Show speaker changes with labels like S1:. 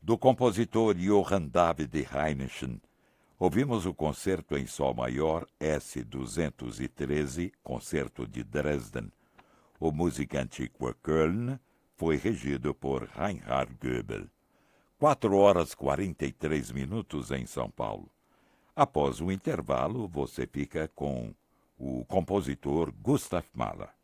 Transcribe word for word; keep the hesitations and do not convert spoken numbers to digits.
S1: Do compositor Johann David Reinischen, ouvimos o concerto em Sol Maior S duzentos e treze, Concerto de Dresden. O Musikantiqua Köln foi regido por Reinhard Goebel. quatro horas e quarenta e três minutos em São Paulo. Após o intervalo, você fica com o compositor Gustav Mahler.